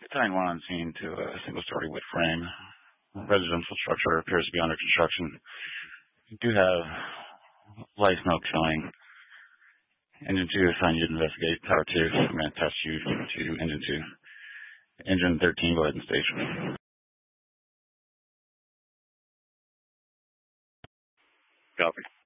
Assign 1 on scene to a single-story wood frame. Residential structure appears to be under construction. You do have light smoke showing. Engine 2, assign you to investigate. Tower 2, I'm going to test you to Engine 2. Engine 13, go ahead and station. Copy.